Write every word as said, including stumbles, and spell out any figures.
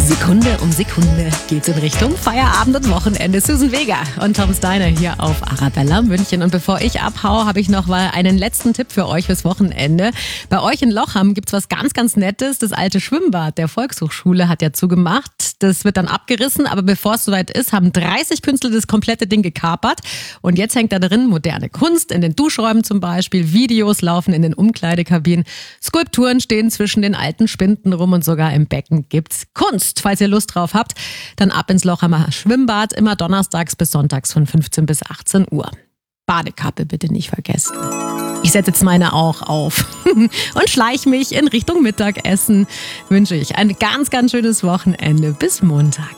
Sekunde um Sekunde geht's in Richtung Feierabend und Wochenende. Susan Vega und Tom Steiner hier auf Arabella München. Und bevor ich abhaue, habe ich noch mal einen letzten Tipp für euch fürs Wochenende. Bei euch in Lochham gibt's was ganz, ganz Nettes. Das alte Schwimmbad der Volkshochschule hat ja zugemacht. Das wird dann abgerissen, aber bevor es soweit ist, haben dreißig Künstler das komplette Ding gekapert. Und jetzt hängt da drin moderne Kunst, in den Duschräumen zum Beispiel. Videos laufen in den Umkleidekabinen. Skulpturen stehen zwischen den alten Spinden rum und sogar im Becken gibt's Kunst. Falls ihr Lust drauf habt, dann ab ins Lochhamer Schwimmbad, immer donnerstags bis sonntags von fünfzehn bis achtzehn Uhr. Badekappe bitte nicht vergessen. Ich setze jetzt meine auch auf und schleiche mich in Richtung Mittagessen. Wünsche ich ein ganz, ganz schönes Wochenende. Bis Montag.